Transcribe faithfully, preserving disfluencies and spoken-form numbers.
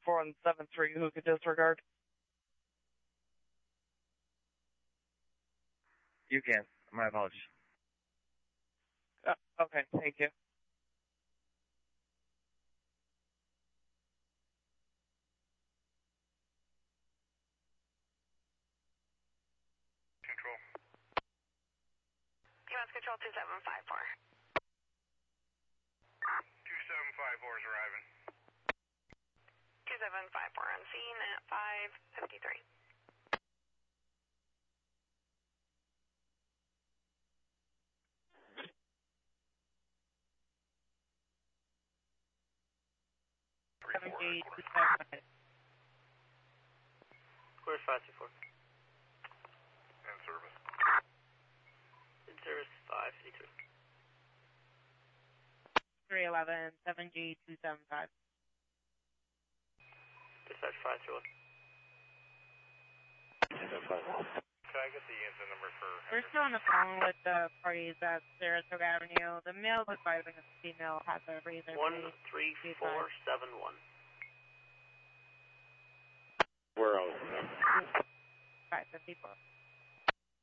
four one seven three, who could disregard? You can. My apologies. Uh, okay, thank you. Control. U S Control two seven five four. two seven five four is arriving. two seven five four on scene at five fifty-three. seven G two seven five. Where's five two four? In service. In service five fifty-three. three eleven, seven G two seven five. Dispatch five two one. two seven five. Can I get the incident number for... We're still on the phone with the parties at Saratoga Avenue. The male was driving, the female has a razor. one three four seven one. Where else? five fifty-four.